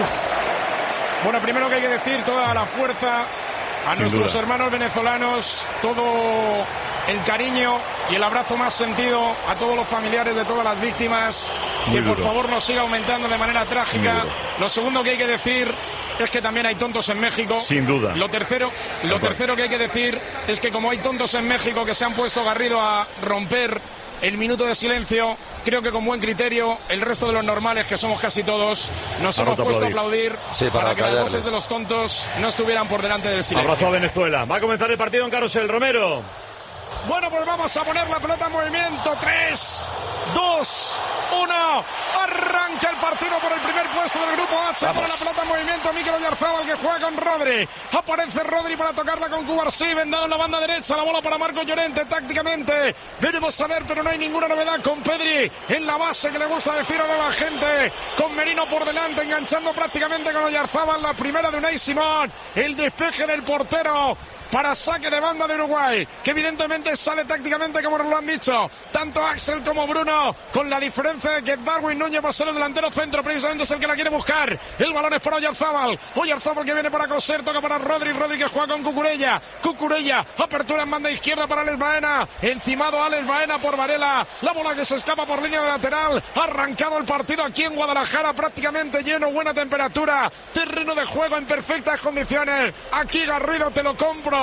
Bueno, primero que hay que decir, toda la fuerza a nuestros hermanos venezolanos, todo el cariño y el abrazo más sentido a todos los familiares de todas las víctimas, que por favor nos siga aumentando de manera trágica. Lo segundo que hay que decir es que también hay tontos en México. Sin duda. Lo tercero que hay que decir es que como hay tontos en México que se han puesto Garrido a romper el minuto de silencio, creo que con buen criterio el resto de los normales, que somos casi todos, nos hemos puesto a aplaudir para que las voces de los tontos no estuvieran por delante del silencio. Abrazo a Venezuela. Va a comenzar el partido en Carrusel. Romero. Bueno, pues vamos a poner la pelota en movimiento. 3, 2, 1. Arranca el partido por el primer puesto del grupo H. Pone la pelota en movimiento Mikel Oyarzabal, que juega con Rodri. Aparece Rodri para tocarla con Cubarsí. Vendado en la banda derecha. La bola para Marco Llorente. Tácticamente veremos a ver, pero no hay ninguna novedad con Pedri en la base, que le gusta decir ahora a la gente. Con Merino por delante, enganchando prácticamente con Oyarzabal. La primera de Unai Simón. El despeje del portero para saque de banda de Uruguay, que evidentemente sale tácticamente, como nos lo han dicho tanto Axel como Bruno, con la diferencia de que Darwin Núñez va a ser el delantero centro, precisamente es el que la quiere buscar. El balón es para Oyarzabal que viene para coser, toca para Rodri que juega con Cucurella, apertura en banda izquierda para Alex Baena, encimado Alex Baena por Varela, la bola que se escapa por línea de lateral. Arrancado el partido aquí en Guadalajara, prácticamente lleno, buena temperatura, terreno de juego en perfectas condiciones. Aquí Garrido, te lo compro.